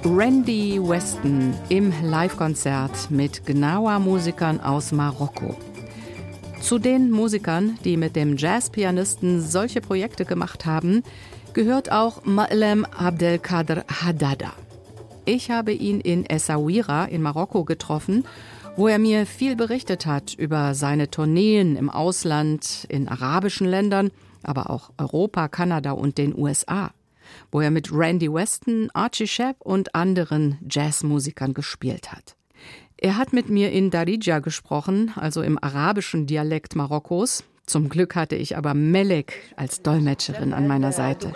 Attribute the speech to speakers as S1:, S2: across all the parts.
S1: Randy Weston im Live-Konzert mit Gnawa-Musikern aus Marokko. Zu den Musikern, die mit dem Jazzpianisten solche Projekte gemacht haben, gehört auch Ma'lem Abdelkader Haddada. Ich habe ihn in Essaouira in Marokko getroffen, wo er mir viel berichtet hat über seine Tourneen im Ausland, in arabischen Ländern, aber auch Europa, Kanada und den USA, wo er mit Randy Weston, Archie Shepp und anderen Jazzmusikern gespielt hat. Er hat mit mir in Darija gesprochen, also im arabischen Dialekt Marokkos. Zum Glück hatte ich aber Melek als Dolmetscherin an meiner Seite.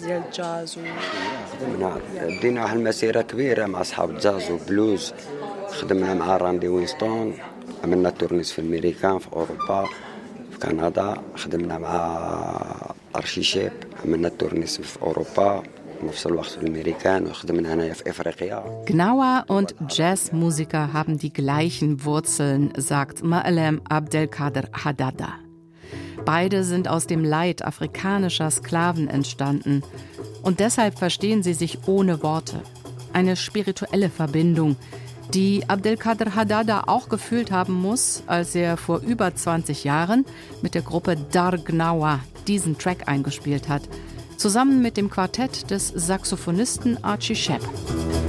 S2: بدينا واحد المسيرة كبيرة مع أصحاب الجاز وبلوز خدمنا مع راندي وينستون عملنا تورنيس في أمريكا في أوروبا في كندا خدمنا مع أرشي شيب عملنا تورنيس في أوروبا نفس الوقت في الأمريكان وخدمنا هنا في إفريقيا.
S1: Gnawa und Jazzmusiker haben die gleichen Wurzeln, sagt Ma'lem Abdelkader Haddada. Beide sind aus dem Leid afrikanischer Sklaven entstanden. Und deshalb verstehen sie sich ohne Worte. Eine spirituelle Verbindung, die Abdelkader Haddada auch gefühlt haben muss, als er vor über 20 Jahren mit der Gruppe Dar Gnawa diesen Track eingespielt hat, zusammen mit dem Quartett des Saxophonisten Archie Shepp.